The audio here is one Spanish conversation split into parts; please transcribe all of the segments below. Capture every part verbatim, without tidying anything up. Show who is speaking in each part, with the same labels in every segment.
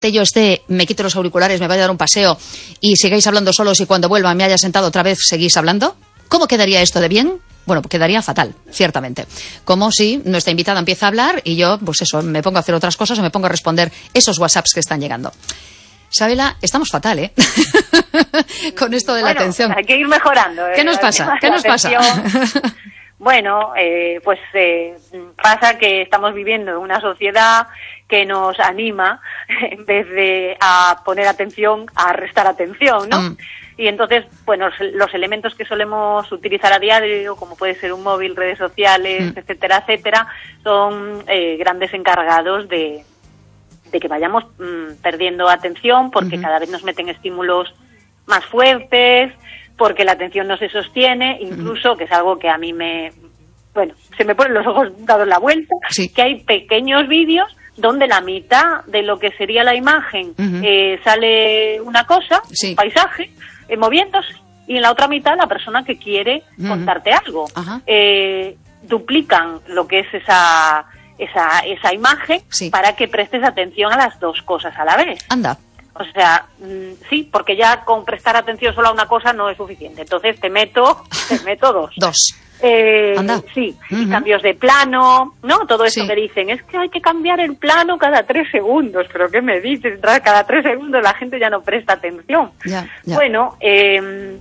Speaker 1: yo esté, me quito los auriculares, me vaya a dar un paseo y sigáis hablando solos y cuando vuelva me haya sentado otra vez seguís hablando? ¿Cómo quedaría esto de bien? Bueno, pues quedaría fatal, ciertamente. Como si nuestra invitada empieza a hablar y yo, pues eso, me pongo a hacer otras cosas o me pongo a responder esos WhatsApps que están llegando. Sabela, estamos fatal, ¿eh? Con esto de
Speaker 2: bueno,
Speaker 1: la atención.
Speaker 2: Hay que ir mejorando.
Speaker 1: ¿Qué nos pasa? ¿Qué nos pasa?
Speaker 2: Bueno, eh, pues eh, pasa que estamos viviendo en una sociedad que nos anima, en vez de a poner atención, a restar atención, ¿no? Mm. Y entonces, bueno, los, los elementos que solemos utilizar a diario, como puede ser un móvil, redes sociales, mm. etcétera, etcétera, son eh, grandes encargados de, de que vayamos mmm, perdiendo atención, porque uh-huh. cada vez nos meten estímulos más fuertes, porque la atención no se sostiene, incluso, uh-huh. que es algo que a mí me, bueno, se me ponen los ojos dados la vuelta, sí. que hay pequeños vídeos donde la mitad de lo que sería la imagen uh-huh. eh, sale una cosa, sí. un paisaje, eh, moviéndose, y en la otra mitad la persona que quiere uh-huh. contarte algo. Uh-huh. Eh, duplican lo que es esa, esa, esa imagen sí. para que prestes atención a las dos cosas a la vez.
Speaker 1: Anda.
Speaker 2: O sea, mmm, sí, porque ya con prestar atención solo a una cosa no es suficiente. Entonces te meto, te meto dos.
Speaker 1: Dos.
Speaker 2: Eh, sí, uh-huh. y cambios de plano, ¿no? Todo esto sí. que dicen, es que hay que cambiar el plano cada tres segundos. ¿Pero qué me dices? Cada tres segundos la gente ya no presta atención.
Speaker 1: Ya, ya.
Speaker 2: Bueno, eh,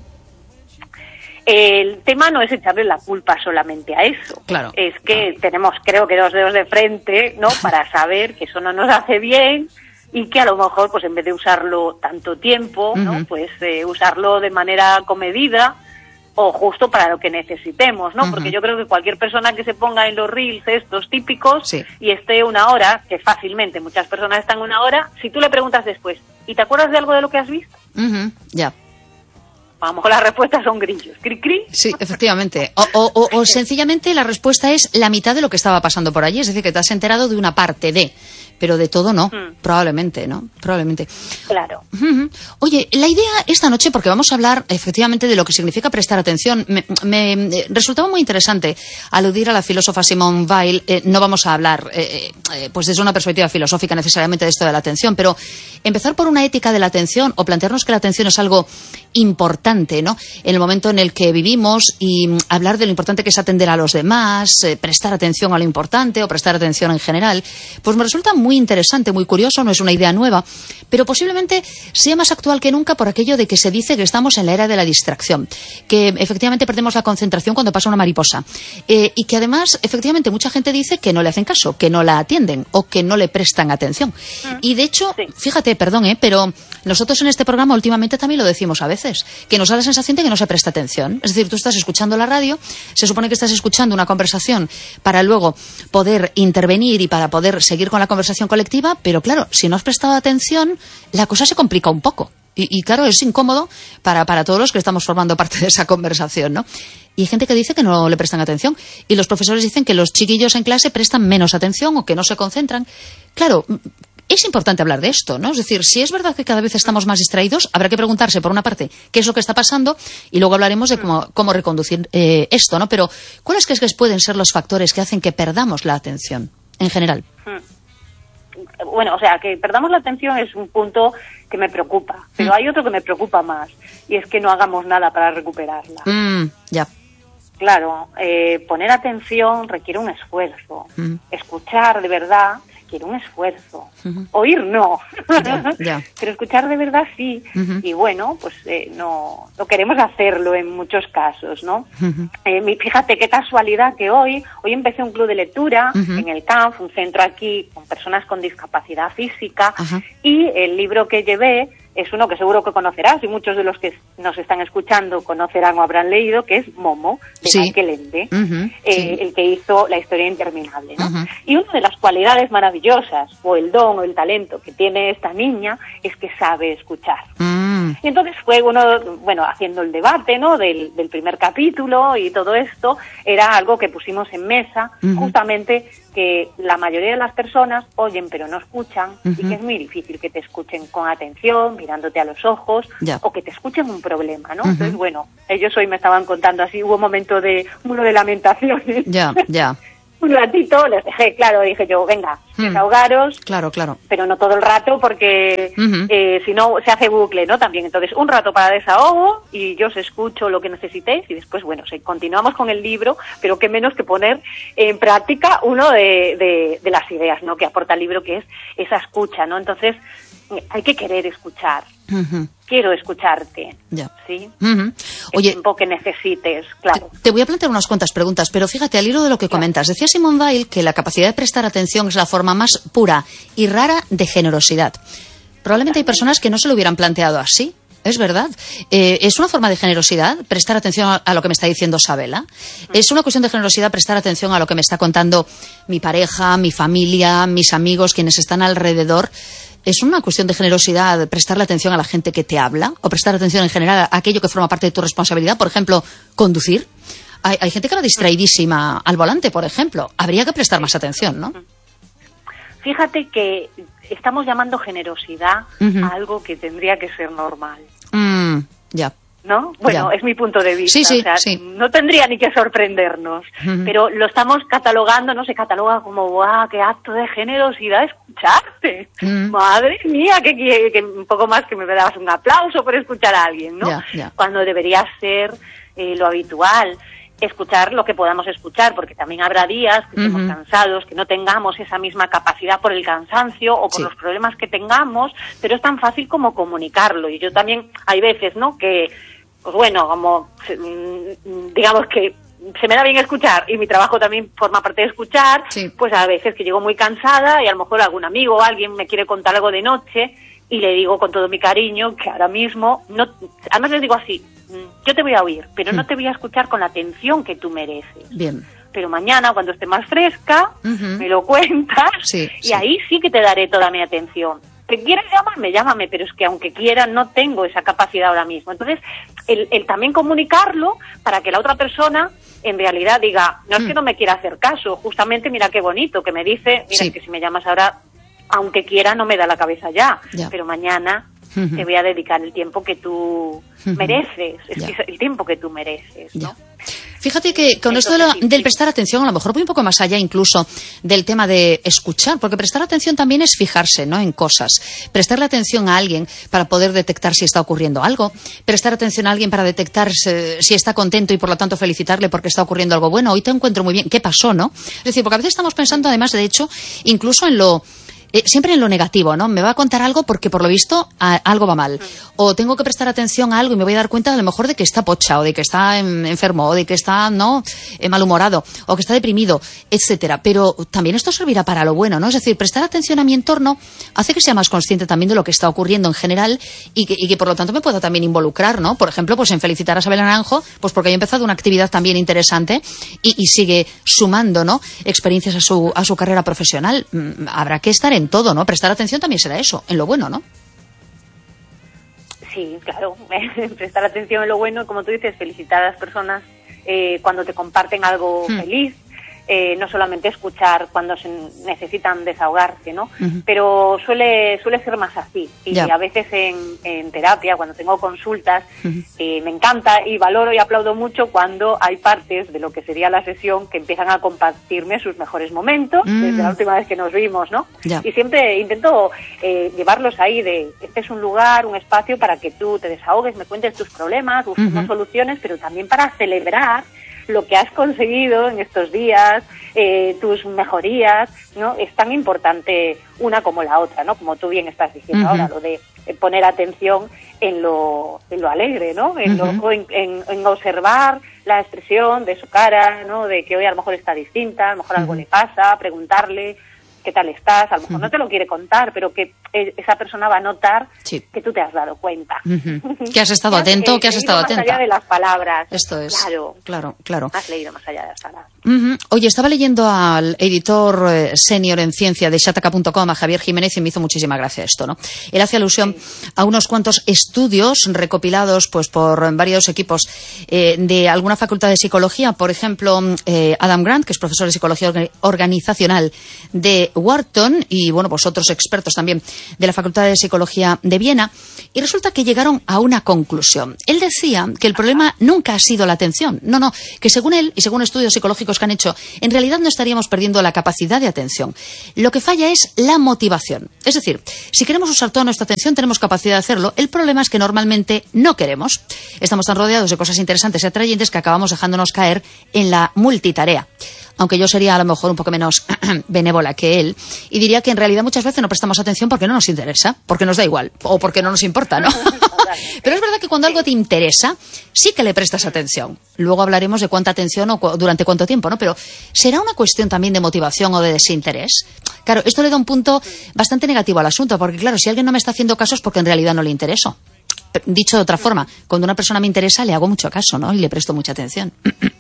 Speaker 2: el tema no es echarle la culpa solamente a eso.
Speaker 1: Claro.
Speaker 2: Es que
Speaker 1: claro.
Speaker 2: tenemos, creo que dos dedos de frente, ¿no? Para saber que eso no nos hace bien. Y que a lo mejor, pues en vez de usarlo tanto tiempo, ¿no? Uh-huh. Pues eh, usarlo de manera comedida o justo para lo que necesitemos, ¿no? Uh-huh. Porque yo creo que cualquier persona que se ponga en los reels estos típicos sí. y esté una hora, que fácilmente muchas personas están una hora, si tú le preguntas después, ¿y te acuerdas de algo de lo que has visto?
Speaker 1: Uh-huh. Ya.
Speaker 2: A lo mejor las respuestas son grillos. ¿Cri, cri?
Speaker 1: Sí, efectivamente. O, o, o, o sencillamente la respuesta es la mitad de lo que estaba pasando por allí. Es decir, que te has enterado de una parte de... Pero de todo no, mm. probablemente, ¿no? Probablemente.
Speaker 2: Claro.
Speaker 1: Uh-huh. Oye, la idea esta noche, porque vamos a hablar efectivamente de lo que significa prestar atención, me, me eh, resultaba muy interesante aludir a la filósofa Simone Weil. Eh, no vamos a hablar, eh, eh, pues desde una perspectiva filosófica necesariamente de esto de la atención, pero empezar por una ética de la atención o plantearnos que la atención es algo importante, ¿no? En el momento en el que vivimos y mm, hablar de lo importante que es atender a los demás, eh, prestar atención a lo importante o prestar atención en general, pues me resulta muy interesante, muy curioso, no es una idea nueva, pero posiblemente sea más actual que nunca por aquello de que se dice que estamos en la era de la distracción, que efectivamente perdemos la concentración cuando pasa una mariposa, eh, y que además efectivamente mucha gente dice que no le hacen caso, que no la atienden o que no le prestan atención. Mm. Y de hecho, sí. fíjate, perdón, eh, pero nosotros en este programa últimamente también lo decimos a veces, que nos da la sensación de que no se presta atención. Es decir, tú estás escuchando la radio, se supone que estás escuchando una conversación para luego poder intervenir y para poder seguir con la conversación colectiva, pero claro, si no has prestado atención, la cosa se complica un poco. Y, y claro, es incómodo para, para todos los que estamos formando parte de esa conversación, ¿no? Y hay gente que dice que no le prestan atención. Y los profesores dicen que los chiquillos en clase prestan menos atención o que no se concentran. Claro, es importante hablar de esto, ¿no? Es decir, si es verdad que cada vez estamos más distraídos, habrá que preguntarse, por una parte, qué es lo que está pasando y luego hablaremos de cómo, cómo reconducir eh, esto, ¿no? Pero, ¿cuáles crees que pueden ser los factores que hacen que perdamos la atención en general?
Speaker 2: Bueno, o sea, que perdamos la atención es un punto que me preocupa, pero mm. hay otro que me preocupa más, y es que no hagamos nada para recuperarla.
Speaker 1: Mm, ya.
Speaker 2: Claro, eh, poner atención requiere un esfuerzo. Mm. Escuchar de verdad requiere un esfuerzo. Uh-huh. Oír no.
Speaker 1: Ya, ya.
Speaker 2: Pero escuchar de verdad sí. Uh-huh. Y bueno, pues eh, no, no queremos hacerlo en muchos casos, ¿no? Uh-huh. Eh, fíjate qué casualidad que hoy, hoy empecé un club de lectura uh-huh. en el C A N F, un centro aquí con personas con discapacidad física, uh-huh. y el libro que llevé es uno que seguro que conocerás, y muchos de los que nos están escuchando conocerán o habrán leído, que es Momo, de
Speaker 1: sí.
Speaker 2: Michael Ende,
Speaker 1: uh-huh.
Speaker 2: eh,
Speaker 1: sí.
Speaker 2: el que hizo La historia interminable, ¿no?
Speaker 1: Uh-huh.
Speaker 2: Y una de las cualidades maravillosas, o el don o el talento que tiene esta niña, es que sabe escuchar. Uh-huh. Y entonces fue uno, bueno, haciendo el debate, ¿no?, del, del primer capítulo, y todo esto era algo que pusimos en mesa, uh-huh. justamente que la mayoría de las personas oyen pero no escuchan, uh-huh. y que es muy difícil que te escuchen con atención, mirándote a los ojos,
Speaker 1: ya.
Speaker 2: o que te escuchen un problema, ¿no?
Speaker 1: Uh-huh.
Speaker 2: Entonces, bueno, ellos hoy me estaban contando así, hubo un momento de, uno de lamentaciones.
Speaker 1: Ya, ya.
Speaker 2: un ratito, les dejé, claro, dije yo, venga,
Speaker 1: mm.
Speaker 2: desahogaros.
Speaker 1: Claro, claro.
Speaker 2: Pero no todo el rato porque
Speaker 1: Uh-huh.
Speaker 2: eh, si no se hace bucle, ¿no? También, entonces, un rato para desahogo y yo os escucho lo que necesitéis y después, bueno, sí, continuamos con el libro, pero qué menos que poner en práctica uno de, de, de las ideas, ¿no? Que aporta el libro, que es esa escucha, ¿no? Entonces, hay que querer escuchar.
Speaker 1: Uh-huh.
Speaker 2: Quiero escucharte,
Speaker 1: ya.
Speaker 2: ¿sí?
Speaker 1: Uh-huh.
Speaker 2: El
Speaker 1: Oye,
Speaker 2: tiempo que necesites, claro.
Speaker 1: Te, te voy a plantear unas cuantas preguntas, pero fíjate, al hilo de lo que
Speaker 2: Claro.
Speaker 1: comentas, decía Simone Weil que la capacidad de prestar atención es la forma más pura y rara de generosidad. Probablemente hay personas que no se lo hubieran planteado así. Es verdad. Eh, ¿Es una forma de generosidad prestar atención a, a lo que me está diciendo Sabela? ¿Es una cuestión de generosidad prestar atención a lo que me está contando mi pareja, mi familia, mis amigos, quienes están alrededor? ¿Es una cuestión de generosidad prestarle atención a la gente que te habla? ¿O prestar atención en general a aquello que forma parte de tu responsabilidad? Por ejemplo, conducir. Hay, hay gente que va distraidísima al volante, por ejemplo. Habría que prestar más atención, ¿no?
Speaker 2: Fíjate que estamos llamando generosidad
Speaker 1: Uh-huh.
Speaker 2: a algo que tendría que ser normal,
Speaker 1: Mm, ya.
Speaker 2: ¿no? Bueno,
Speaker 1: Ya.
Speaker 2: es mi punto de vista.
Speaker 1: Sí, sí,
Speaker 2: o sea,
Speaker 1: sí.
Speaker 2: no tendría ni que sorprendernos,
Speaker 1: Uh-huh.
Speaker 2: pero lo estamos catalogando, ¿no? Se cataloga como, ¡guau, qué acto de generosidad escucharte!
Speaker 1: Uh-huh.
Speaker 2: ¡Madre mía! Que, que, que un poco más que me das un aplauso por escuchar a alguien, ¿no?
Speaker 1: Ya, ya.
Speaker 2: Cuando debería ser eh, lo habitual. Escuchar lo que podamos escuchar, porque también habrá días que estemos
Speaker 1: Uh-huh.
Speaker 2: cansados, que no tengamos esa misma capacidad por el cansancio o por
Speaker 1: Sí.
Speaker 2: los problemas que tengamos, pero es tan fácil como comunicarlo. Y yo también, hay veces, ¿no?, que, pues bueno, como, mm, digamos que se me da bien escuchar y mi trabajo también forma parte de escuchar,
Speaker 1: Sí.
Speaker 2: pues a veces que llego muy cansada y a lo mejor algún amigo o alguien me quiere contar algo de noche y le digo con todo mi cariño que ahora mismo, no, además les digo así, yo te voy a oír, pero no te voy a escuchar con la atención que tú mereces.
Speaker 1: Bien.
Speaker 2: Pero mañana, cuando esté más fresca,
Speaker 1: Uh-huh.
Speaker 2: me lo cuentas
Speaker 1: Sí,
Speaker 2: y
Speaker 1: sí.
Speaker 2: ahí sí que te daré toda mi atención. Que quieras llamarme, llámame, pero es que aunque quiera no tengo esa capacidad ahora mismo. Entonces, el, el también comunicarlo para que la otra persona en realidad diga, no es que no me quiera hacer caso, justamente mira qué bonito, que me dice, mira,
Speaker 1: Sí.
Speaker 2: es que si me llamas ahora, aunque quiera no me da la cabeza ya,
Speaker 1: Ya.
Speaker 2: pero mañana
Speaker 1: Ujú.
Speaker 2: te voy a dedicar el tiempo que tú
Speaker 1: Ujú.
Speaker 2: mereces, es
Speaker 1: Ya.
Speaker 2: que es el tiempo que tú mereces, ¿no?
Speaker 1: Ya. Fíjate que con esto de la-
Speaker 2: Entonces, sí,
Speaker 1: del
Speaker 2: sí.
Speaker 1: prestar atención, a lo mejor voy un poco más allá incluso del tema de escuchar, porque prestar atención también es fijarse, ¿no?, en cosas. Prestarle atención a alguien para poder detectar si está ocurriendo algo. Prestar atención a alguien para detectar si, si está contento y por lo tanto felicitarle porque está ocurriendo algo bueno. Hoy te encuentro muy bien. ¿Qué pasó, no? Es decir, porque a veces estamos pensando además, de hecho, incluso en lo... Eh, siempre en lo negativo, ¿no? Me va a contar algo porque por lo visto a, algo va mal. O tengo que prestar atención a algo y me voy a dar cuenta a lo mejor de que está pocha, o de que está en, enfermo, o de que está, ¿no?, eh, malhumorado, o que está deprimido, etcétera. Pero también esto servirá para lo bueno, ¿no? Es decir, prestar atención a mi entorno hace que sea más consciente también de lo que está ocurriendo en general y que, y que por lo tanto me pueda también involucrar, ¿no? Por ejemplo, pues en felicitar a Sabela Naranjo, pues porque haya empezado una actividad también interesante y, y sigue sumando, ¿no?, experiencias a su, a su carrera profesional. Mm, habrá que estar en todo, ¿no? Prestar atención también será eso, en lo bueno, ¿no?
Speaker 2: Sí, claro, prestar atención en lo bueno, como tú dices, felicitar a las personas eh, cuando te comparten algo
Speaker 1: Hmm.
Speaker 2: feliz, eh, no solamente escuchar cuando se necesitan desahogarse, ¿no?
Speaker 1: Ujú.
Speaker 2: Pero suele suele ser más así. Y
Speaker 1: Ya.
Speaker 2: a veces en, en terapia, cuando tengo consultas,
Speaker 1: Ujú.
Speaker 2: eh, me encanta y valoro y aplaudo mucho cuando hay partes de lo que sería la sesión que empiezan a compartirme sus mejores momentos,
Speaker 1: Mm.
Speaker 2: desde la última vez que nos vimos, ¿no?
Speaker 1: Ya.
Speaker 2: Y siempre intento eh, llevarlos ahí de, este es un lugar, un espacio para que tú te desahogues, me cuentes tus problemas, busquemos
Speaker 1: Ujú.
Speaker 2: soluciones, pero también para celebrar lo que has conseguido en estos días, eh, tus mejorías, ¿no? Es tan importante una como la otra, ¿no? Como tú bien estás diciendo
Speaker 1: Ujú.
Speaker 2: ahora, lo de eh, poner atención en lo, en lo alegre, ¿no? En,
Speaker 1: Ujú.
Speaker 2: lo, o en, en, en observar la expresión de su cara, ¿no? De que hoy a lo mejor está distinta, a lo mejor algo
Speaker 1: Ujú.
Speaker 2: le pasa, preguntarle qué tal estás, a lo mejor
Speaker 1: Ujú.
Speaker 2: no te lo quiere contar, pero que eh, esa persona va a notar
Speaker 1: Sí.
Speaker 2: que tú te has dado cuenta.
Speaker 1: Ujú. Que has estado
Speaker 2: Que
Speaker 1: atento,
Speaker 2: eh,
Speaker 1: que has
Speaker 2: leído
Speaker 1: estado
Speaker 2: más
Speaker 1: atenta.
Speaker 2: allá de las palabras.
Speaker 1: Esto es.
Speaker 2: Claro,
Speaker 1: Claro, claro.
Speaker 2: has leído más allá de las palabras.
Speaker 1: Ujú. Oye, estaba leyendo al editor eh, senior en ciencia de Shataka punto com, a Javier Jiménez, y me hizo muchísima gracia esto, ¿no? Él hace alusión a unos cuantos estudios recopilados pues por varios equipos eh, de alguna facultad de psicología. Por ejemplo, eh, Adam Grant, que es profesor de psicología orga- organizacional de de Wharton y, bueno, pues otros expertos también de la Facultad de Psicología de Viena, y resulta que llegaron a una conclusión. Él decía que el problema nunca ha sido la atención. No, no, que según él y según estudios psicológicos que han hecho, en realidad no estaríamos perdiendo la capacidad de atención. Lo que falla es la motivación. Es decir, si queremos usar toda nuestra atención, tenemos capacidad de hacerlo. El problema es que normalmente no queremos. Estamos tan rodeados de cosas interesantes y atrayentes que acabamos dejándonos caer en la multitarea. Aunque yo sería a lo mejor un poco menos benévola que él, y diría que en realidad muchas veces no prestamos atención porque no nos interesa, porque nos da igual, o porque no nos importa, ¿no? Pero es verdad que cuando algo te interesa, sí que le prestas atención. Luego hablaremos de cuánta atención o cu- durante cuánto tiempo, ¿no? Pero ¿será una cuestión también de motivación o de desinterés? Claro, esto le da un punto bastante negativo al asunto, porque claro, si alguien no me está haciendo caso es porque en realidad no le intereso. Dicho de otra forma, cuando una persona me interesa le hago mucho caso, ¿no? Y le presto mucha atención.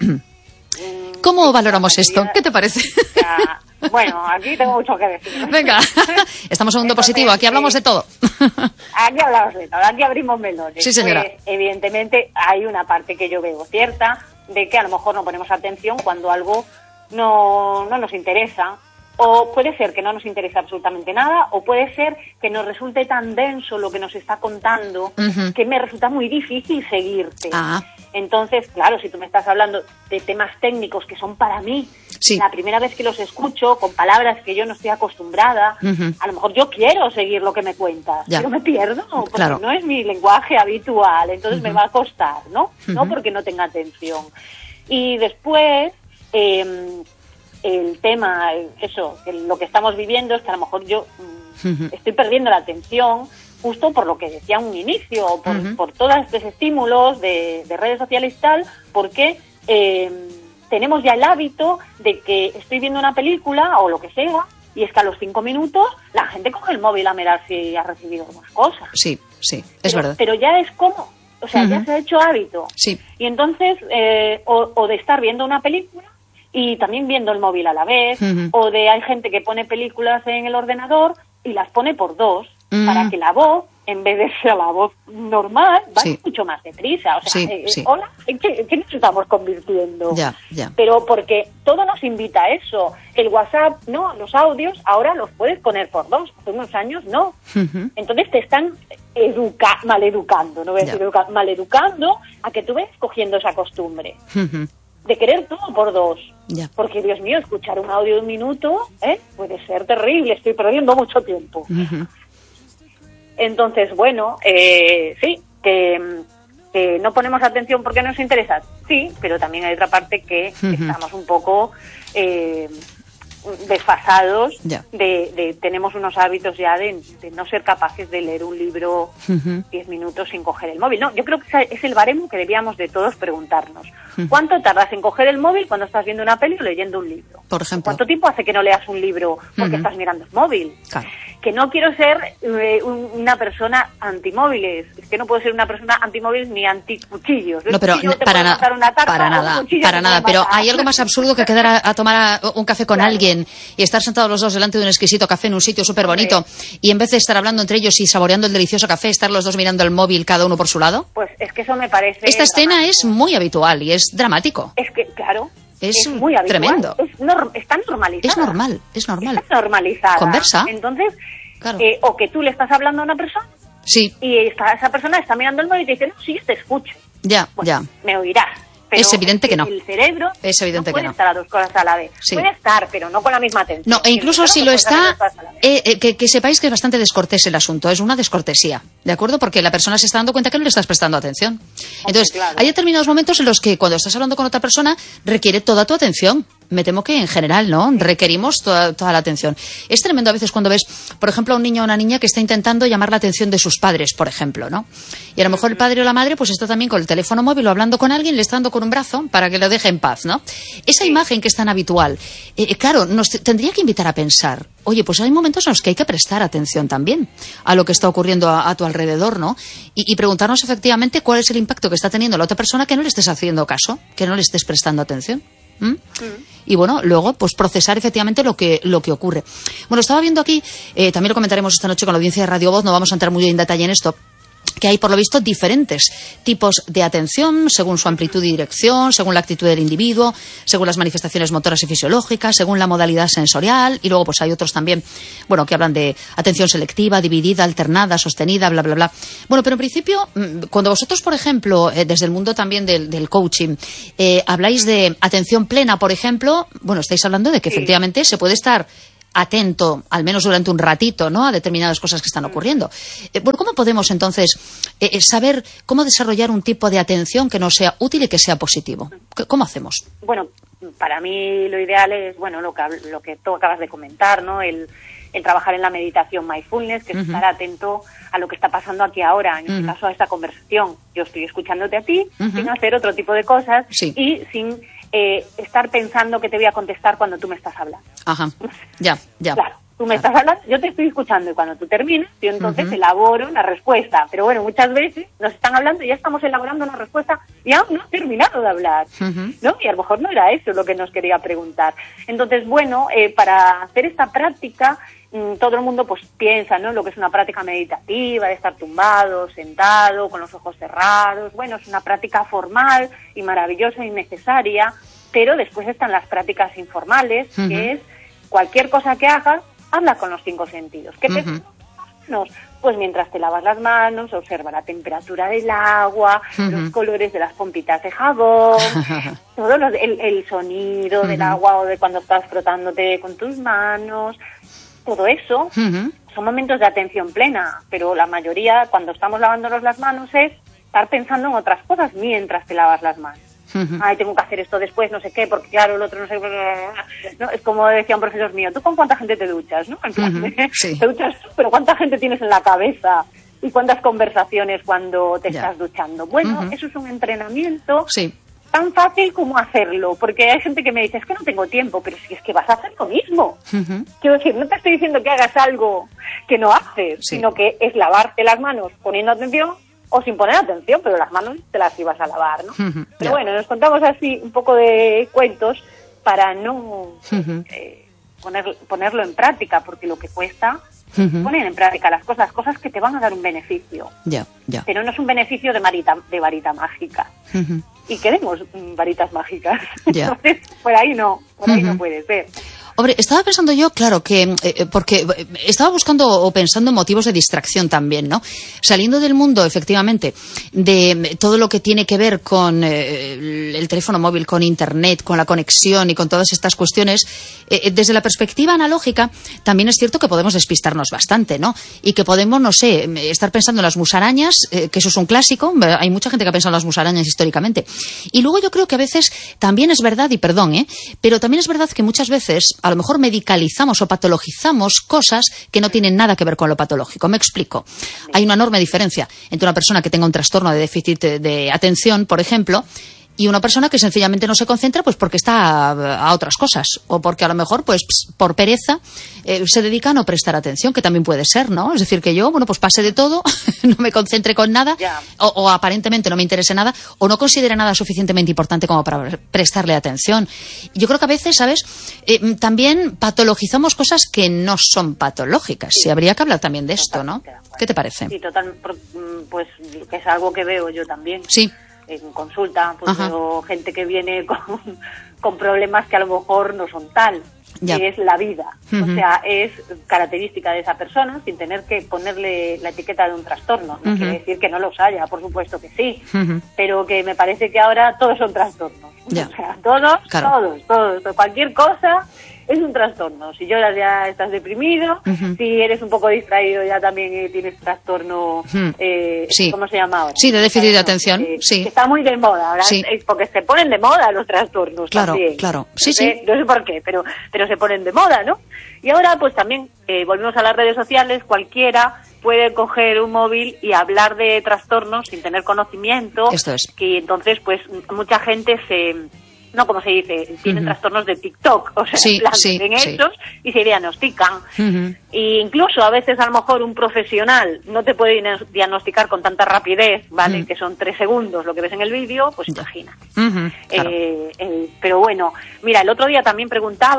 Speaker 1: ¿Cómo valoramos esto? ¿Qué te parece?
Speaker 2: Ya, bueno, aquí tengo mucho que decir.
Speaker 1: Venga, estamos en mundo
Speaker 2: Entonces,
Speaker 1: positivo, aquí hablamos de todo.
Speaker 2: Aquí hablamos de todo, aquí abrimos melones.
Speaker 1: Sí, señora.
Speaker 2: Pues, evidentemente hay una parte que yo veo cierta, de que a lo mejor no ponemos atención cuando algo no, no nos interesa. O puede ser que no nos interese absolutamente nada, o puede ser que nos resulte tan denso lo que nos está contando, uh-huh. que me resulta muy difícil seguirte.
Speaker 1: Ah.
Speaker 2: Entonces, claro, si tú me estás hablando de temas técnicos que son para mí,
Speaker 1: sí.
Speaker 2: la primera vez que los escucho, con palabras que yo no estoy acostumbrada, uh-huh. a lo mejor yo quiero seguir lo que me cuentas,
Speaker 1: ya.
Speaker 2: pero me pierdo, porque
Speaker 1: claro.
Speaker 2: no es mi lenguaje habitual, entonces uh-huh. me va a costar, ¿no?
Speaker 1: Uh-huh.
Speaker 2: No porque no tenga atención. Y después... Eh, el tema, eso, que lo que estamos viviendo es que a lo mejor yo uh-huh. estoy perdiendo la atención justo por lo que decía un inicio, por, uh-huh. por todos estos estímulos de, de redes sociales y tal, porque eh, tenemos ya el hábito de que estoy viendo una película o lo que sea, y es que a los cinco minutos la gente coge el móvil a mirar si ha recibido más cosas.
Speaker 1: Sí, sí, es
Speaker 2: pero,
Speaker 1: verdad.
Speaker 2: Pero ya es como, o sea, uh-huh. ya se ha hecho hábito.
Speaker 1: Sí.
Speaker 2: Y entonces, eh, o, o de estar viendo una película, y también viendo el móvil a la vez, uh-huh. o de hay gente que pone películas en el ordenador y las pone por dos, uh-huh. para que la voz, en vez de ser la voz normal, va
Speaker 1: sí.
Speaker 2: mucho más deprisa. O sea,
Speaker 1: sí,
Speaker 2: eh,
Speaker 1: sí.
Speaker 2: hola, ¿en qué, qué nos estamos convirtiendo?
Speaker 1: Ya, ya.
Speaker 2: Pero porque todo nos invita a eso. El WhatsApp, no, los audios ahora los puedes poner por dos, hace unos años no.
Speaker 1: Uh-huh.
Speaker 2: Entonces te están educa maleducando, no voy a decir educa maleducando a que tú vayas cogiendo esa costumbre.
Speaker 1: Uh-huh.
Speaker 2: De querer todo por dos.
Speaker 1: Ya.
Speaker 2: Porque, Dios mío, escuchar un audio de un minuto ¿eh? puede ser terrible, estoy perdiendo mucho tiempo.
Speaker 1: Uh-huh.
Speaker 2: Entonces, bueno, eh, sí, que, que no ponemos atención porque nos interesa, sí, pero también hay otra parte que uh-huh. estamos un poco eh, desfasados,
Speaker 1: ya.
Speaker 2: de, de tenemos unos hábitos ya de, de no ser capaces de leer un libro uh-huh. diez minutos sin coger el móvil. No, yo creo que es el baremo que debíamos de todos preguntarnos. Uh-huh. ¿Cuánto tardas en coger el móvil cuando estás viendo una peli o leyendo un libro?
Speaker 1: Por ejemplo.
Speaker 2: ¿Cuánto tiempo hace que no leas un libro porque uh-huh. estás mirando el móvil?
Speaker 1: Claro.
Speaker 2: Que no quiero ser eh, un, una persona antimóviles, es que no puedo ser una persona antimóviles ni anticuchillos.
Speaker 1: No, pero
Speaker 2: no
Speaker 1: para, na para nada, para nada, pero hay algo más absurdo que quedar a, a tomar a, un café con claro. alguien y estar sentados los dos delante de un exquisito café en un sitio súper bonito y en vez de estar hablando entre ellos y saboreando el delicioso café, estar los dos mirando el móvil cada uno por su lado.
Speaker 2: Pues es que eso me parece...
Speaker 1: Esta escena dramático. Es muy habitual y es dramático.
Speaker 2: Es que, claro...
Speaker 1: Es,
Speaker 2: es muy habitual.
Speaker 1: Tremendo.
Speaker 2: Es norm está normalizada.
Speaker 1: Es normal, es normal.
Speaker 2: Está normalizada.
Speaker 1: Conversa.
Speaker 2: Entonces,
Speaker 1: claro.
Speaker 2: eh, o que tú le estás hablando a una persona
Speaker 1: sí.
Speaker 2: y esta, esa persona está mirando el móvil y te dice, no, sí, yo te escucho.
Speaker 1: Ya,
Speaker 2: pues,
Speaker 1: ya.
Speaker 2: Me oirás. Pero
Speaker 1: es evidente que no.
Speaker 2: El cerebro
Speaker 1: es evidente
Speaker 2: no puede
Speaker 1: que no.
Speaker 2: estar a dos cosas a la vez.
Speaker 1: Sí.
Speaker 2: Puede estar, pero no con la misma atención.
Speaker 1: No, e incluso si lo está, eh, eh, que, que sepáis que es bastante descortés el asunto. Es una descortesía, ¿de acuerdo? Porque la persona se está dando cuenta que no le estás prestando atención. Entonces, Hombre, claro. hay determinados momentos en los que cuando estás hablando con otra persona requiere toda tu atención. Me temo que en general, ¿no? Requerimos toda, toda la atención. Es tremendo a veces cuando ves, por ejemplo, a un niño o una niña que está intentando llamar la atención de sus padres, por ejemplo, ¿no? Y a lo mejor el padre o la madre pues está también con el teléfono móvil o hablando con alguien, le está dando con un brazo para que lo deje en paz, ¿no? Esa sí. imagen que es tan habitual, eh, claro, nos tendría que invitar a pensar, oye, pues hay momentos en los que hay que prestar atención también a lo que está ocurriendo a, a tu alrededor, ¿no? Y, y preguntarnos efectivamente cuál es el impacto que está teniendo la otra persona que no le estés haciendo caso, que no le estés prestando atención. ¿Mm? Mm. Y bueno, luego pues procesar efectivamente lo que lo que ocurre. Bueno, estaba viendo aquí, eh, también lo comentaremos esta noche con la audiencia de Radio Voz, no vamos a entrar muy en detalle en esto, que hay, por lo visto, diferentes tipos de atención según su amplitud y dirección, según la actitud del individuo, según las manifestaciones motoras y fisiológicas, según la modalidad sensorial, y luego pues hay otros también, bueno, que hablan de atención selectiva, dividida, alternada, sostenida, bla, bla, bla. Bueno, pero en principio, cuando vosotros, por ejemplo, eh, desde el mundo también del, del coaching, eh, habláis de atención plena, por ejemplo, bueno, estáis hablando de que sí, efectivamente se puede estar atento, al menos durante un ratito, ¿no?, a determinadas cosas que están ocurriendo. Eh, bueno, ¿cómo podemos entonces eh, saber cómo desarrollar un tipo de atención que nos sea útil y que sea positivo? ¿Cómo hacemos?
Speaker 2: Bueno, para mí lo ideal es, bueno, lo que, lo que tú acabas de comentar, ¿no?, el, el trabajar en la meditación mindfulness, que es uh-huh. estar atento a lo que está pasando aquí ahora, en uh-huh. este caso a esta conversación. Yo estoy escuchándote a ti, uh-huh. sin hacer otro tipo de cosas
Speaker 1: sí.
Speaker 2: y sin Eh, estar pensando que te voy a contestar cuando tú me estás hablando.
Speaker 1: Ajá, ya, ya.
Speaker 2: Claro, tú me estás hablando, yo te estoy escuchando y cuando tú terminas, yo entonces uh-huh. elaboro una respuesta. Pero bueno, muchas veces nos están hablando y ya estamos elaborando una respuesta y aún no he terminado de hablar, uh-huh. ¿no? Y a lo mejor no era eso lo que nos quería preguntar. Entonces, bueno, eh, para hacer esta práctica, mmm, todo el mundo pues piensa, ¿no?, lo que es una práctica meditativa, de estar tumbado, sentado, con los ojos cerrados. Bueno, es una práctica formal y maravillosa y necesaria, pero después están las prácticas informales, uh-huh. que es cualquier cosa que hagas, habla con los cinco sentidos. ¿Qué te uh-huh. manos? Pues mientras te lavas las manos, observa la temperatura del agua, uh-huh. los colores de las pompitas de jabón, todo los, el, el sonido uh-huh. del agua o de cuando estás frotándote con tus manos. Todo eso uh-huh. son momentos de atención plena, pero la mayoría, cuando estamos lavándonos las manos, es estar pensando en otras cosas mientras te lavas las manos. Uh-huh. Ay, tengo que hacer esto después, no sé qué, porque claro, el otro no sé qué. ¿No? Es como decía un profesor mío, ¿tú con cuánta gente te duchas? ¿No? En plan, uh-huh. sí. Te duchas tú, pero ¿cuánta gente tienes en la cabeza? ¿Y cuántas conversaciones cuando te yeah. estás duchando? Bueno, uh-huh. eso es un entrenamiento
Speaker 1: sí.
Speaker 2: tan fácil como hacerlo, porque hay gente que me dice, es que no tengo tiempo, pero si es que vas a hacer lo mismo. Uh-huh. Quiero decir, no te estoy diciendo que hagas algo que no haces, sí. sino que es lavarte las manos poniendo atención o sin poner atención, pero las manos te las ibas a lavar, ¿no? Uh-huh. Pero yeah. bueno, nos contamos así un poco de cuentos para no uh-huh. eh, poner, ponerlo en práctica, porque lo que cuesta uh-huh. poner en práctica las cosas, cosas que te van a dar un beneficio.
Speaker 1: Yeah, yeah.
Speaker 2: Pero no es un beneficio de, marita, de varita mágica. Uh-huh. Y queremos varitas mágicas. Yeah. Entonces, por ahí no, por ahí uh-huh. no puede ser.
Speaker 1: Hombre, estaba pensando yo, claro, que eh, porque estaba buscando o pensando en motivos de distracción también, ¿no? Saliendo del mundo, efectivamente, de todo lo que tiene que ver con eh, el teléfono móvil, con Internet, con la conexión y con todas estas cuestiones, eh, desde la perspectiva analógica, también es cierto que podemos despistarnos bastante, ¿no? Y que podemos, no sé, estar pensando en las musarañas, eh, que eso es un clásico, hay mucha gente que ha pensado en las musarañas históricamente. Y luego yo creo que a veces también es verdad, y perdón, ¿eh? Pero también es verdad que muchas veces a lo mejor medicalizamos o patologizamos cosas que no tienen nada que ver con lo patológico. Me explico. Hay una enorme diferencia entre una persona que tenga un trastorno de déficit de atención, por ejemplo, y una persona que sencillamente no se concentra pues porque está a, a otras cosas o porque a lo mejor pues por pereza eh, se dedica a no prestar atención, que también puede ser, ¿no? Es decir, que yo, bueno, pues pase de todo, no me concentre con nada yeah. o, o aparentemente no me interese nada o no considere nada suficientemente importante como para prestarle atención. Yo creo que a veces, ¿sabes? Eh, también patologizamos cosas que no son patológicas. Sí, habría que hablar también de esto, ¿no? ¿Qué te parece?
Speaker 2: Sí, total, pues que es algo que veo yo también.
Speaker 1: Sí.
Speaker 2: En consulta, pues veo gente que viene con, con problemas que a lo mejor no son tal, ya. que es la vida. Uh-huh. O sea, es característica de esa persona sin tener que ponerle la etiqueta de un trastorno. No uh-huh. quiere decir que no los haya, por supuesto que sí, uh-huh. pero que me parece que ahora todos son trastornos. Ya. O sea, todos, claro. todos, todos, cualquier cosa es un trastorno. Si lloras ya estás deprimido, uh-huh. si eres un poco distraído ya también eh, tienes trastorno, uh-huh. eh, sí. ¿cómo se llama ahora?
Speaker 1: Sí, de déficit de atención,
Speaker 2: eh,
Speaker 1: sí.
Speaker 2: Que está muy de moda ahora, sí. es porque se ponen de moda los trastornos
Speaker 1: claro,
Speaker 2: también.
Speaker 1: Claro, sí,
Speaker 2: no
Speaker 1: sí.
Speaker 2: sé, no sé por qué, pero, pero se ponen de moda, ¿no? Y ahora pues también, eh, volvemos a las redes sociales, cualquiera puede coger un móvil y hablar de trastornos sin tener conocimiento.
Speaker 1: Esto es.
Speaker 2: Que entonces pues mucha gente se... no, como se dice, tienen uh-huh. trastornos de TikTok, o sea,
Speaker 1: sí,
Speaker 2: en plan,
Speaker 1: sí,
Speaker 2: ven
Speaker 1: sí.
Speaker 2: estos y se diagnostican.
Speaker 1: Uh-huh.
Speaker 2: E incluso a veces a lo mejor un profesional no te puede diagnosticar con tanta rapidez, ¿vale? Uh-huh. Que son tres segundos lo que ves en el vídeo, pues imagina.
Speaker 1: Uh-huh, claro.
Speaker 2: eh, eh, pero bueno, mira, el otro día también preguntaba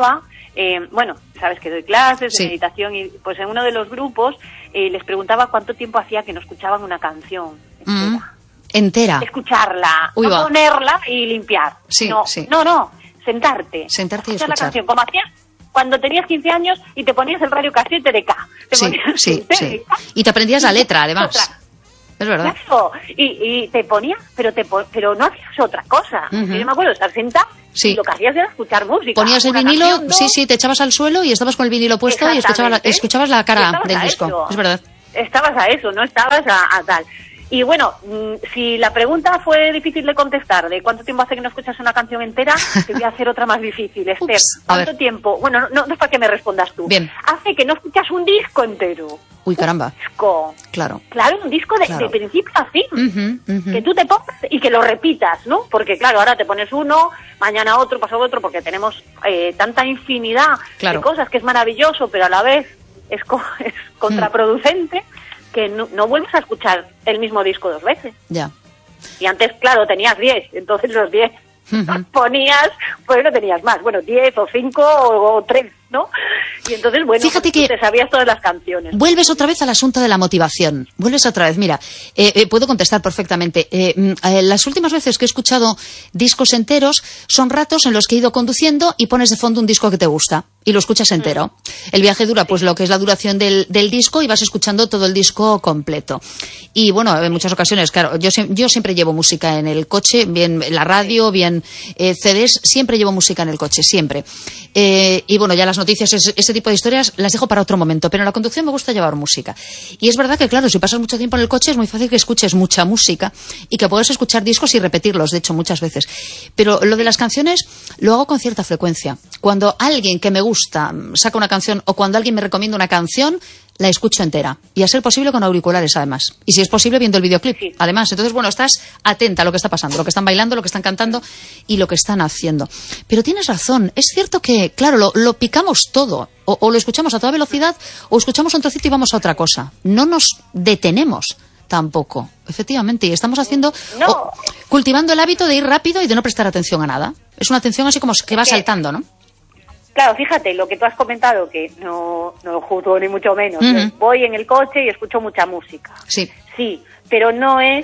Speaker 2: eh, bueno, sabes que doy clases
Speaker 1: sí.
Speaker 2: de meditación y pues en uno de los grupos eh, les preguntaba cuánto tiempo hacía que no escuchaban una canción entera.
Speaker 1: Mm. Entera.
Speaker 2: Escucharla,
Speaker 1: Uy,
Speaker 2: no
Speaker 1: va.
Speaker 2: ponerla y limpiar.
Speaker 1: Sí,
Speaker 2: no,
Speaker 1: sí.
Speaker 2: no, no, sentarte.
Speaker 1: Sentarte y
Speaker 2: escuchar
Speaker 1: escuchar.
Speaker 2: la canción, como hacías cuando tenías quince años y te ponías el radio casete de K. Te
Speaker 1: Sí,
Speaker 2: ponías
Speaker 1: sí,
Speaker 2: el
Speaker 1: sí.
Speaker 2: de K.
Speaker 1: Y te aprendías la letra, además.
Speaker 2: Otra.
Speaker 1: Es verdad.
Speaker 2: Claro, y, y te ponías, pero te po- pero no hacías otra cosa.
Speaker 1: Uh-huh.
Speaker 2: Yo me acuerdo de estar sentada
Speaker 1: Sí.
Speaker 2: y lo que hacías era escuchar música.
Speaker 1: Ponías el
Speaker 2: una
Speaker 1: vinilo,
Speaker 2: canción, ¿no?
Speaker 1: sí, sí, te echabas al suelo y estabas con el vinilo puesto y escuchabas la,
Speaker 2: Exactamente.
Speaker 1: escuchabas la
Speaker 2: Y
Speaker 1: cara
Speaker 2: estabas
Speaker 1: del
Speaker 2: a
Speaker 1: disco.
Speaker 2: eso.
Speaker 1: Es verdad.
Speaker 2: Estabas a eso, no estabas a, a tal. Y bueno, mmm, si la pregunta fue difícil de contestar, de cuánto tiempo hace que no escuchas una canción entera, te voy a hacer otra más difícil, Esther.
Speaker 1: Ups, a
Speaker 2: ¿Cuánto
Speaker 1: ver.
Speaker 2: tiempo? Bueno, no, no es para que me respondas tú.
Speaker 1: Bien.
Speaker 2: Hace que no escuchas un disco entero.
Speaker 1: Uy, caramba.
Speaker 2: Un disco.
Speaker 1: Claro.
Speaker 2: Claro, un disco de,
Speaker 1: Claro.
Speaker 2: de principio a fin.
Speaker 1: Ujú, ujú.
Speaker 2: Que tú te pongas y que lo repitas, ¿no? Porque claro, ahora te pones uno, mañana otro, pasado otro, porque tenemos eh, tanta infinidad
Speaker 1: Claro.
Speaker 2: de cosas que es maravilloso, pero a la vez es, co- es contraproducente, que no, no vuelves a escuchar el mismo disco dos veces.
Speaker 1: Ya.
Speaker 2: Y antes, claro, tenías diez, entonces los diez
Speaker 1: Ujú.
Speaker 2: ponías, pues no tenías más, bueno, diez o cinco o, o tres, ¿no? Y entonces, bueno,
Speaker 1: Fíjate
Speaker 2: pues,
Speaker 1: que-
Speaker 2: tú te sabías todas las canciones.
Speaker 1: Vuelves otra vez al asunto de la motivación. Vuelves otra vez. Mira, eh, eh, puedo contestar perfectamente. Eh, mm, eh, las últimas veces que he escuchado discos enteros son ratos en los que he ido conduciendo y pones de fondo un disco que te gusta y lo escuchas entero. El viaje dura pues lo que es la duración del, del disco y vas escuchando todo el disco completo. Y bueno, en muchas ocasiones, claro, yo, siem- yo siempre llevo música en el coche, bien la radio, bien eh, C Ds, siempre llevo música en el coche, siempre. Eh, y bueno, ya las noticias, ese, ese tipo de historias las dejo para otro momento, pero en la conducción me gusta llevar música. Y es verdad que, claro, si pasas mucho tiempo en el coche es muy fácil que escuches mucha música y que puedas escuchar discos y repetirlos, de hecho, muchas veces. Pero lo de las canciones lo hago con cierta frecuencia. Cuando alguien que me gusta saca una canción o cuando alguien me recomienda una canción, la escucho entera. Y a ser posible con auriculares, además. Y si es posible, viendo el videoclip,
Speaker 2: Sí.
Speaker 1: además. Entonces, bueno, estás atenta a lo que está pasando, lo que están bailando, lo que están cantando y lo que están haciendo. Pero tienes razón. Es cierto que, claro, lo, lo picamos todo. O, o lo escuchamos a toda velocidad o escuchamos un trocito y vamos a otra cosa. No nos detenemos tampoco, efectivamente. Y estamos haciendo...
Speaker 2: No.
Speaker 1: o cultivando el hábito de ir rápido y de no prestar atención a nada. Es una atención así como que va
Speaker 2: que-
Speaker 1: saltando, ¿no?
Speaker 2: Claro, fíjate, lo que tú has comentado, que no, no lo juzgo ni mucho menos.
Speaker 1: Ujú.
Speaker 2: Yo voy en el coche y escucho mucha música.
Speaker 1: Sí.
Speaker 2: Sí, pero no es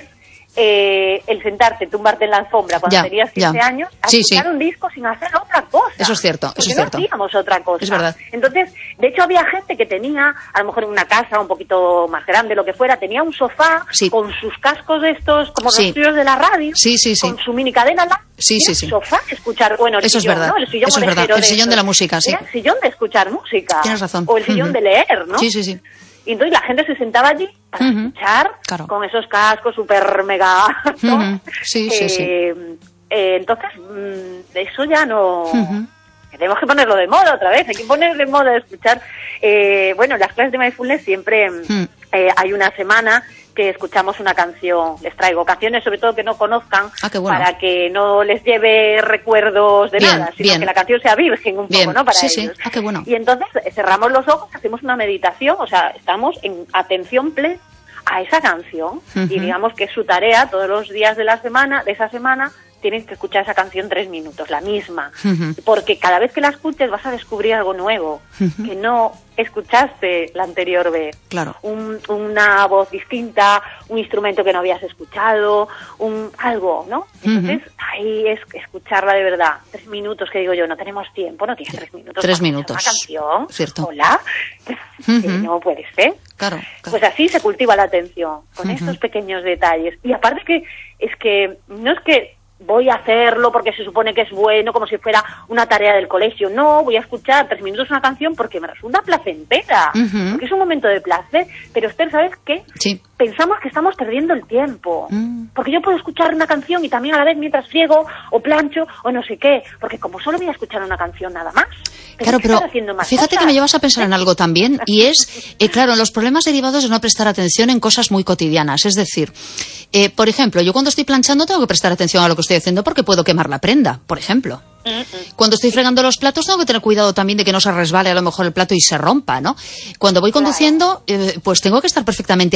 Speaker 2: eh, el sentarte, tumbarte en la alfombra cuando
Speaker 1: Ya,
Speaker 2: tenías quince
Speaker 1: ya.
Speaker 2: años, a
Speaker 1: Sí,
Speaker 2: escuchar
Speaker 1: sí.
Speaker 2: un disco sin hacer otra cosa.
Speaker 1: Eso es cierto,
Speaker 2: Porque
Speaker 1: eso es
Speaker 2: no
Speaker 1: cierto.
Speaker 2: hacíamos otra cosa.
Speaker 1: Es verdad.
Speaker 2: Entonces, de hecho había gente que tenía, a lo mejor en una casa un poquito más grande, lo que fuera, tenía un sofá
Speaker 1: Sí.
Speaker 2: con sus cascos de estos, como
Speaker 1: Sí.
Speaker 2: los tuyos de la radio,
Speaker 1: Sí, sí, sí.
Speaker 2: con su mini cadena al lado,
Speaker 1: Sí,
Speaker 2: y
Speaker 1: sí,
Speaker 2: el
Speaker 1: sí.
Speaker 2: sofá escuchar, bueno, el
Speaker 1: Eso es
Speaker 2: sillón,
Speaker 1: verdad,
Speaker 2: ¿no? El sillón
Speaker 1: eso es
Speaker 2: orejero
Speaker 1: verdad, el
Speaker 2: de
Speaker 1: sillón de
Speaker 2: estos.
Speaker 1: la música, sí.
Speaker 2: Era el sillón de escuchar música.
Speaker 1: Tienes razón.
Speaker 2: O el sillón
Speaker 1: Ujú.
Speaker 2: de leer, ¿no?
Speaker 1: Sí, sí, sí.
Speaker 2: Y entonces la gente se sentaba allí para
Speaker 1: Ujú.
Speaker 2: escuchar
Speaker 1: Claro.
Speaker 2: con esos cascos súper mega... ¿no?
Speaker 1: Ujú. Sí, sí, sí.
Speaker 2: Eh, eh, entonces, mm, eso ya no...
Speaker 1: Ujú.
Speaker 2: Tenemos que ponerlo de moda otra vez, hay que poner de moda escuchar... Eh, bueno, en las clases de mindfulness siempre
Speaker 1: Mm.
Speaker 2: eh, hay una semana que escuchamos una canción. Les traigo canciones, sobre todo que no conozcan,
Speaker 1: Ah, qué bueno.
Speaker 2: para que no les lleve recuerdos de
Speaker 1: Bien,
Speaker 2: nada, sino
Speaker 1: bien.
Speaker 2: que la canción sea virgen un
Speaker 1: Bien,
Speaker 2: poco, ¿no? Para
Speaker 1: sí, sí.
Speaker 2: ellos.
Speaker 1: Ah, qué bueno.
Speaker 2: Y entonces eh, cerramos los ojos, hacemos una meditación, o sea, estamos en atención plena a esa canción.
Speaker 1: Ujú.
Speaker 2: Y digamos que es su tarea todos los días de la semana, de esa semana, tienes que escuchar esa canción tres minutos, la misma.
Speaker 1: Ujú.
Speaker 2: Porque cada vez que la escuches vas a descubrir algo nuevo,
Speaker 1: Ujú.
Speaker 2: que no escuchaste la anterior vez.
Speaker 1: Claro.
Speaker 2: Un- una voz distinta, un instrumento que no habías escuchado, un algo, ¿no? Entonces, ahí es escucharla de verdad. Tres minutos, que digo yo, no tenemos tiempo, no tienes tres minutos.
Speaker 1: Tres
Speaker 2: para
Speaker 1: minutos.
Speaker 2: escuchar una canción.
Speaker 1: Cierto.
Speaker 2: Hola.
Speaker 1: Ujú.
Speaker 2: Que no puede ser.
Speaker 1: Claro, claro.
Speaker 2: Pues así se cultiva la atención, con
Speaker 1: Ujú.
Speaker 2: estos pequeños detalles. Y aparte que es que no es que voy a hacerlo porque se supone que es bueno, como si fuera una tarea del colegio. No, voy a escuchar tres minutos una canción porque me resulta placentera,
Speaker 1: Ujú.
Speaker 2: porque es un momento de placer. Pero Esther, ¿sabes qué?
Speaker 1: Sí.
Speaker 2: Pensamos que estamos perdiendo el tiempo.
Speaker 1: Mm.
Speaker 2: Porque yo puedo escuchar una canción y también a la vez mientras friego o plancho o no sé qué. Porque como solo voy a escuchar una canción nada más.
Speaker 1: Claro,
Speaker 2: es que
Speaker 1: pero
Speaker 2: estoy haciendo más
Speaker 1: fíjate que
Speaker 2: cosas.
Speaker 1: me llevas a pensar en algo también, y es, eh, claro, los problemas derivados de no prestar atención en cosas muy cotidianas. Es decir, eh, por ejemplo, yo cuando estoy planchando tengo que prestar atención a lo que estoy haciendo porque puedo quemar la prenda, por ejemplo. Cuando estoy fregando los platos tengo que tener cuidado también de que no se resbale a lo mejor el plato y se rompa, ¿no? Cuando voy conduciendo, eh, pues tengo que estar perfectamente atenta a lo que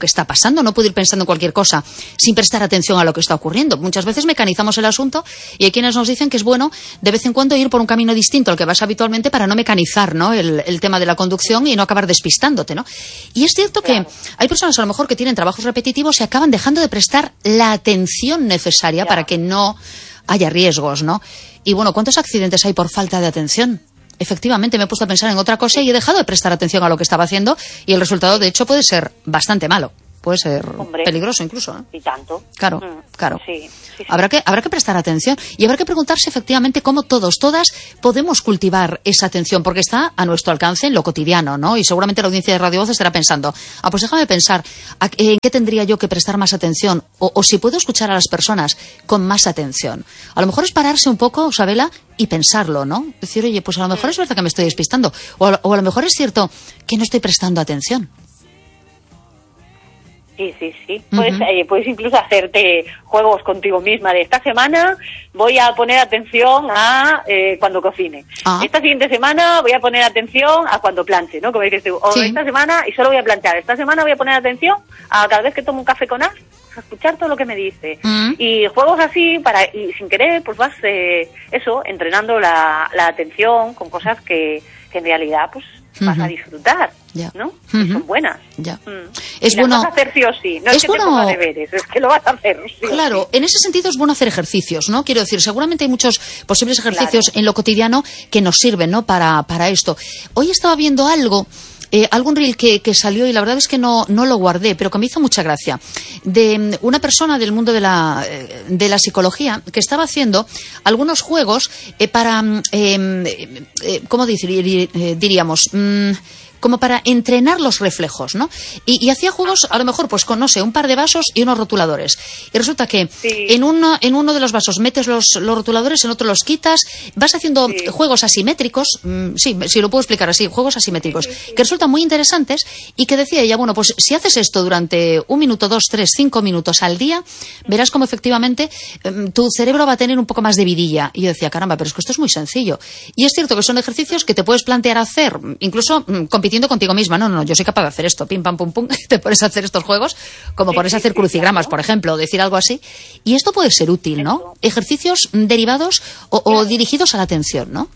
Speaker 1: que está pasando, no puedo ir pensando en cualquier cosa sin prestar atención a lo que está ocurriendo. Muchas veces mecanizamos el asunto y hay quienes nos dicen que es bueno de vez en cuando ir por un camino distinto al que vas habitualmente para no mecanizar, ¿no?, el, el tema de la conducción y no acabar despistándote, ¿no? Y es cierto claro. que hay personas a lo mejor que tienen trabajos repetitivos y acaban dejando de prestar la atención necesaria ya. para que no haya riesgos, ¿no? Y bueno, ¿cuántos accidentes hay por falta de atención? Efectivamente, me he puesto a pensar en otra cosa y he dejado de prestar atención a lo que estaba haciendo y el resultado, de hecho, puede ser bastante malo. Puede ser Hombre, peligroso incluso, ¿no?
Speaker 2: Y tanto.
Speaker 1: Claro,
Speaker 2: mm,
Speaker 1: claro.
Speaker 2: Sí, sí, sí.
Speaker 1: Habrá que, habrá que prestar atención y habrá que preguntarse efectivamente cómo todos, todas podemos cultivar esa atención, porque está a nuestro alcance en lo cotidiano, ¿no? Y seguramente la audiencia de Radio Voz estará pensando, ah, pues déjame pensar, ¿en qué tendría yo que prestar más atención? O, o si puedo escuchar a las personas con más atención. A lo mejor es pararse un poco, Isabela, y pensarlo, ¿no? Decir, oye, pues a lo mejor es verdad que me estoy despistando. O a, o a lo mejor es cierto que no estoy prestando atención.
Speaker 2: Sí, sí, sí. Uh-huh. Puedes, eh, puedes incluso hacerte juegos contigo misma de esta semana voy a poner atención a eh, cuando cocine. Uh-huh. Esta siguiente semana voy a poner atención a cuando planche, ¿no? Como dices tú. O sí. esta semana, y solo voy a planchar. Esta semana voy a poner atención a cada vez que tomo un café con As, a escuchar todo lo que me dice. Uh-huh. Y juegos así, para y sin querer, pues vas, eh, eso, entrenando la, la atención con cosas que, que en realidad, pues, vas uh-huh. a disfrutar, ya. ¿no? Uh-huh. Que son buenas.
Speaker 1: Ya.
Speaker 2: Mm.
Speaker 1: Es
Speaker 2: y
Speaker 1: bueno.
Speaker 2: Las vas a hacer sí o sí. No es, es que bueno. te ponga deberes, es que lo vas a hacer sí
Speaker 1: Claro,
Speaker 2: o sí.
Speaker 1: En ese sentido es bueno hacer ejercicios, ¿no? Quiero decir, seguramente hay muchos posibles ejercicios claro. en lo cotidiano que nos sirven, ¿no? Para, para esto. Hoy estaba viendo algo. Eh, algún reel que, que salió y la verdad es que no, no lo guardé, pero que me hizo mucha gracia, de una persona del mundo de la, de la psicología que estaba haciendo algunos juegos eh, para, eh, eh, ¿cómo decir, eh, diríamos? Mm, como para entrenar los reflejos, ¿no? Y, y hacía juegos, a lo mejor, pues con, no sé, un par de vasos y unos rotuladores. Y resulta que sí. en, uno, en uno de los vasos metes los, los rotuladores, en otro los quitas, vas haciendo sí. juegos asimétricos, mmm, sí, sí, lo puedo explicar así, juegos asimétricos, sí, sí, sí. que resultan muy interesantes y que decía ella, bueno, pues si haces esto durante un minuto, dos, tres, cinco minutos al día, verás como efectivamente um, tu cerebro va a tener un poco más de vidilla. Y yo decía, caramba, pero es que esto es muy sencillo. Y es cierto que son ejercicios que te puedes plantear hacer, incluso um, compitiendo contigo misma, no, no, yo soy capaz de hacer esto, pim, pam, pum, pum, te pones a hacer estos juegos, como sí, pones a hacer sí, crucigramas, claro. por ejemplo, o decir algo así, y esto puede ser útil, ¿no? Eso. Ejercicios derivados o, o dirigidos a la atención, ¿no?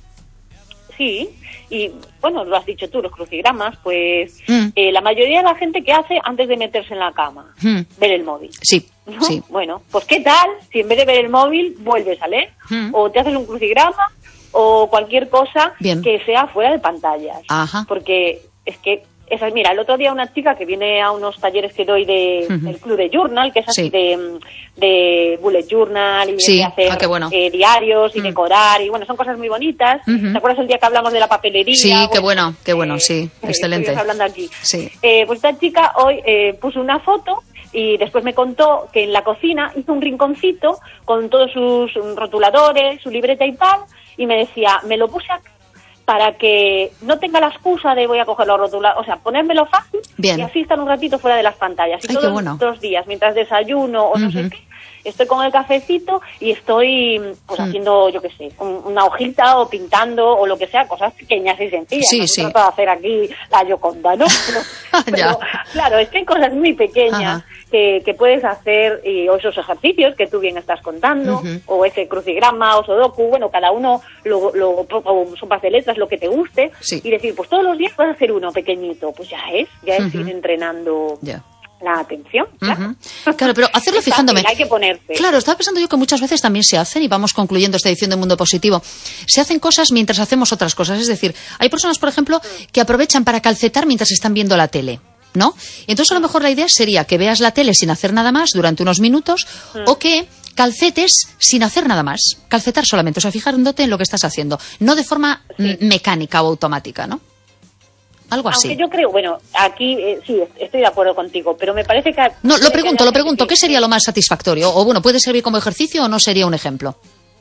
Speaker 2: Sí, y bueno, lo has dicho tú, los crucigramas, pues mm. eh, la mayoría de la gente que hace antes de meterse en la cama, mm. ver el móvil.
Speaker 1: Sí,
Speaker 2: ¿no?
Speaker 1: sí.
Speaker 2: Bueno, pues ¿qué tal si en vez de ver el móvil vuelves a leer? Mm. O te haces un crucigrama o cualquier cosa Bien. que sea fuera de pantallas.
Speaker 1: Ajá.
Speaker 2: Porque es que, esa, mira, el otro día una chica que viene a unos talleres que doy de, uh-huh. del club de Journal, que es así sí. de, de bullet journal y
Speaker 1: sí.
Speaker 2: de hacer
Speaker 1: ah, qué bueno.
Speaker 2: eh, diarios y uh-huh. decorar, y bueno, son cosas muy bonitas.
Speaker 1: Uh-huh.
Speaker 2: ¿Te acuerdas el día que hablamos de la papelería?
Speaker 1: Sí,
Speaker 2: bueno,
Speaker 1: qué bueno, qué bueno,
Speaker 2: eh,
Speaker 1: sí,
Speaker 2: eh,
Speaker 1: excelente.
Speaker 2: hablando aquí.
Speaker 1: Sí.
Speaker 2: Eh, pues esta chica hoy eh, puso una foto y después me contó que en la cocina hizo un rinconcito con todos sus rotuladores, su libreta y tal, y me decía, me lo puse aquí para que no tenga la excusa de voy a coger los rotuladores, o sea, ponérmelo fácil Bien. y así estar un ratito fuera de las pantallas. Y
Speaker 1: Ay,
Speaker 2: todos
Speaker 1: bueno.
Speaker 2: los días, mientras desayuno o uh-huh. no sé qué, estoy con el cafecito y estoy pues mm. haciendo, yo qué sé, un, una hojita o pintando o lo que sea, cosas pequeñas y sencillas.
Speaker 1: Sí,
Speaker 2: no
Speaker 1: sí.
Speaker 2: se trata de hacer aquí la Yoconda, ¿no? Pero, pero claro, es que hay cosas muy pequeñas que, que puedes hacer, y, o esos ejercicios que tú bien estás contando, uh-huh. o ese crucigrama o sudoku, bueno, cada uno lo, lo, o sopas de letras, lo que te guste,
Speaker 1: sí.
Speaker 2: y decir, pues todos los días vas a hacer uno pequeñito, pues ya es, ya es uh-huh. ir entrenando...
Speaker 1: Yeah.
Speaker 2: la atención, claro.
Speaker 1: Uh-huh. Claro, pero hacerlo fijándome.
Speaker 2: Fácil, hay que ponerse.
Speaker 1: Claro, estaba pensando yo que muchas veces también se hacen, y vamos concluyendo esta edición de Mundo Positivo, se hacen cosas mientras hacemos otras cosas. Es decir, hay personas, por ejemplo, que aprovechan para calcetar mientras están viendo la tele, ¿no? Y entonces a lo mejor la idea sería que veas la tele sin hacer nada más durante unos minutos, mm. o que calcetes sin hacer nada más. Calcetar solamente, o sea, fijándote en lo que estás haciendo, no de forma sí. mecánica o automática, ¿no? Algo así.
Speaker 2: Aunque yo creo, bueno, aquí eh, sí, estoy de acuerdo contigo, pero me parece que...
Speaker 1: No, lo pregunto, lo pregunto, ¿qué sería lo más satisfactorio? O bueno, ¿puede servir como ejercicio o no sería un ejemplo?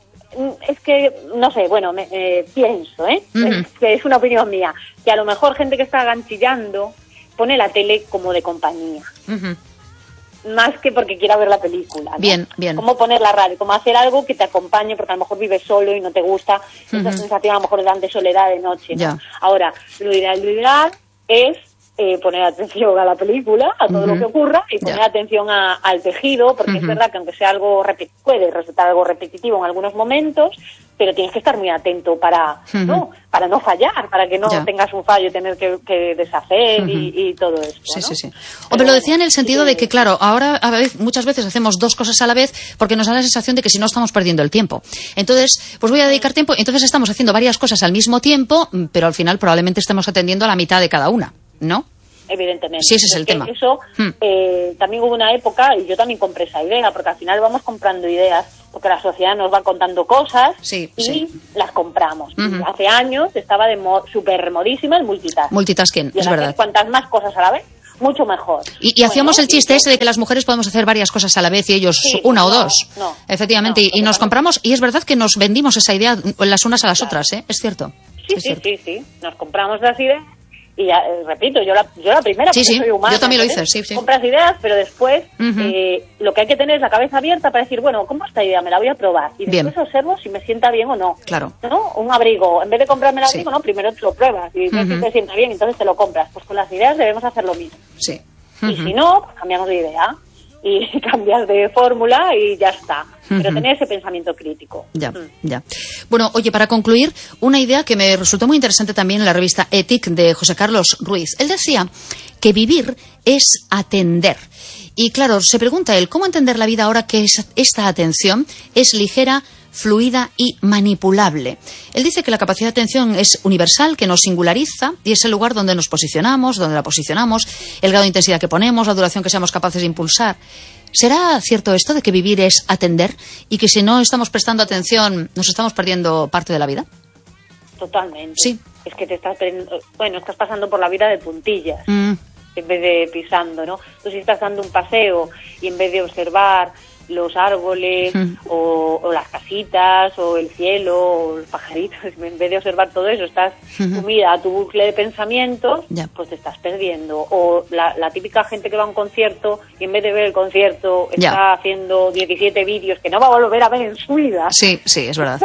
Speaker 2: Es que, no sé, bueno, me, eh, pienso, ¿eh? Uh-huh. Es, que es una opinión mía, que a lo mejor gente que está ganchillando pone la tele como de compañía. Uh-huh. Más que porque quiera ver la película, ¿no?
Speaker 1: Bien, bien.
Speaker 2: Como poner la radio, como hacer algo que te acompañe, porque a lo mejor vives solo y no te gusta uh-huh. esa sensación a lo mejor de soledad de noche, ¿no?
Speaker 1: Ya.
Speaker 2: Ahora, lo ideal, lo ideal es eh, poner atención a la película, a todo uh-huh. lo que ocurra, y poner yeah. atención a, al tejido, porque uh-huh. es verdad que aunque sea algo repet- puede resultar algo repetitivo en algunos momentos, pero tienes que estar muy atento para uh-huh. no para no fallar, para que no yeah. tengas un fallo y tener que, que deshacer uh-huh. y, y todo esto.
Speaker 1: Sí,
Speaker 2: ¿no?
Speaker 1: sí, sí. Hombre, lo decía en el sentido sí, de que, claro, ahora a veces, muchas veces hacemos dos cosas a la vez porque nos da la sensación de que si no estamos perdiendo el tiempo. Entonces, pues voy a dedicar tiempo, entonces estamos haciendo varias cosas al mismo tiempo, pero al final probablemente estemos atendiendo a la mitad de cada una, ¿no?
Speaker 2: Evidentemente.
Speaker 1: Sí, ese es el
Speaker 2: es
Speaker 1: tema.
Speaker 2: Eso, hmm. eh, también hubo una época, y yo también compré esa idea, porque al final vamos comprando ideas, porque la sociedad nos va contando cosas
Speaker 1: sí,
Speaker 2: y
Speaker 1: sí.
Speaker 2: las compramos.
Speaker 1: Uh-huh.
Speaker 2: Hace años estaba de mo- súper modísima el multitask.
Speaker 1: Multitasking,
Speaker 2: y
Speaker 1: es verdad.
Speaker 2: Cuantas más cosas a la vez, mucho mejor.
Speaker 1: Y, y bueno, hacíamos el chiste ese de que las mujeres podemos hacer varias cosas a la vez y ellos sí, una no, o dos.
Speaker 2: No,
Speaker 1: Efectivamente,
Speaker 2: no,
Speaker 1: y, y nos compramos, y es verdad que nos vendimos esa idea las unas a las claro. otras, ¿eh? Es cierto.
Speaker 2: Sí,
Speaker 1: es
Speaker 2: sí,
Speaker 1: cierto.
Speaker 2: sí, sí. Nos compramos las ideas. Y ya, eh, repito, yo la, yo la primera,
Speaker 1: sí,
Speaker 2: porque
Speaker 1: sí,
Speaker 2: soy humana.
Speaker 1: yo también lo
Speaker 2: hice,
Speaker 1: sí, sí.
Speaker 2: Compras ideas, pero después
Speaker 1: uh-huh.
Speaker 2: eh, lo que hay que tener es la cabeza abierta para decir, bueno, ¿cómo esta idea? Me la voy a probar. Y después bien. observo si me sienta bien o no.
Speaker 1: Claro.
Speaker 2: ¿No? Un abrigo, en vez de comprarme el abrigo,
Speaker 1: sí.
Speaker 2: no, primero te lo pruebas. Y uh-huh. si te sienta bien, entonces te lo compras. Pues con las ideas debemos hacer lo mismo.
Speaker 1: Sí.
Speaker 2: Uh-huh. Y si no, pues cambiamos de idea. Y cambias de fórmula y ya está. Pero uh-huh. tener ese pensamiento crítico.
Speaker 1: Ya,
Speaker 2: mm.
Speaker 1: ya. Bueno, oye, para concluir, una idea que me resultó muy interesante también en la revista Ethic de José Carlos Ruiz. Él decía que vivir es atender. Y claro, se pregunta él, ¿cómo entender la vida ahora que es, esta atención es ligera, fluida y manipulable? Él dice que la capacidad de atención es universal, que nos singulariza y es el lugar donde nos posicionamos, donde la posicionamos, el grado de intensidad que ponemos, la duración que seamos capaces de impulsar. ¿Será cierto esto de que vivir es atender y que si no estamos prestando atención nos estamos perdiendo parte de la vida?
Speaker 2: Totalmente.
Speaker 1: Sí.
Speaker 2: Es que te estás, bueno, estás pasando por la vida de puntillas. Mm. En vez de pisando, ¿no? Tú si estás dando un paseo y en vez de observar los árboles mm. o, o las casitas o el cielo o los pajaritos, en vez de observar todo eso estás mm-hmm. sumida a tu bucle de pensamientos, yeah. pues te estás perdiendo. O la, la típica gente que va a un concierto y en vez de ver el concierto está yeah. haciendo diecisiete vídeos que no va a volver a ver en su vida.
Speaker 1: Sí, sí, es verdad.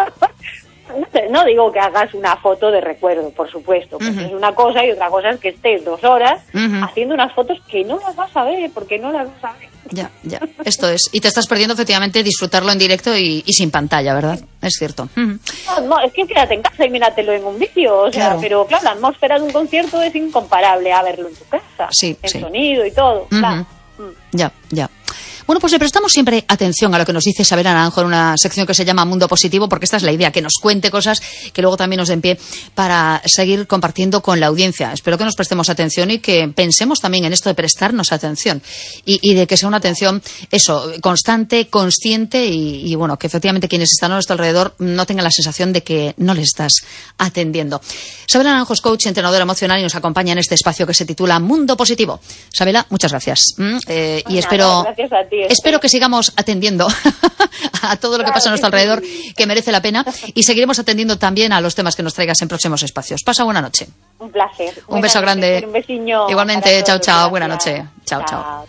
Speaker 2: No digo que hagas una foto de recuerdo, por supuesto, porque uh-huh. es una cosa y otra cosa es que estés dos horas uh-huh. haciendo unas fotos que no las vas a ver, porque no las vas a ver.
Speaker 1: Ya, ya, esto es. Y te estás perdiendo efectivamente disfrutarlo en directo y, y sin pantalla, ¿verdad? Es cierto. Uh-huh.
Speaker 2: No, no, es que quédate en casa y míratelo en un vídeo, o sea, claro. pero claro, la atmósfera de un concierto es incomparable a verlo en tu casa,
Speaker 1: sí,
Speaker 2: el
Speaker 1: sí.
Speaker 2: sonido y todo.
Speaker 1: Uh-huh.
Speaker 2: Claro.
Speaker 1: Ya, ya. Bueno, pues le prestamos siempre atención a lo que nos dice Isabel Naranjo en una sección que se llama Mundo Positivo, porque esta es la idea, que nos cuente cosas que luego también nos den pie para seguir compartiendo con la audiencia. Espero que nos prestemos atención y que pensemos también en esto de prestarnos atención y, y de que sea una atención, eso, constante, consciente y, y, bueno, que efectivamente quienes están a nuestro alrededor no tengan la sensación de que no les estás atendiendo. Isabel Naranjo es coach, entrenadora emocional y nos acompaña en este espacio que se titula Mundo Positivo. Isabela, muchas gracias. Mm, eh, y espero...
Speaker 2: Gracias a ti.
Speaker 1: Espero que sigamos atendiendo a todo lo que pasa a nuestro alrededor, que merece la pena, y seguiremos atendiendo también a los temas que nos traigas en próximos espacios. Pasa buena noche.
Speaker 2: Un placer.
Speaker 1: Un beso grande.
Speaker 2: Un besiño.
Speaker 1: Igualmente, chao, chao. Buena noche. Chao, chao.